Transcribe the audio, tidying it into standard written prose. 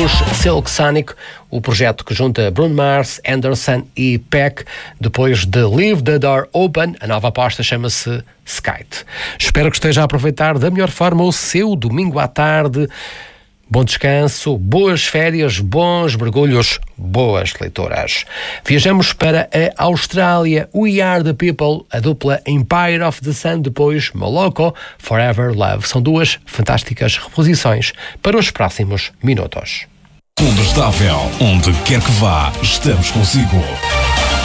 os Silk Sonic, o projeto que junta Bruno Mars, Anderson e Peck, depois de Leave the Door Open. A nova aposta chama-se Skite. Espero que esteja a aproveitar da melhor forma o seu domingo à tarde. Bom descanso, boas férias, bons mergulhos, boas leituras. Viajamos para a Austrália. We Are The People, a dupla Empire of the Sun, depois Moloko, Forever Love. São duas fantásticas reposições para os próximos minutos. Condestável, onde quer que vá, estamos consigo.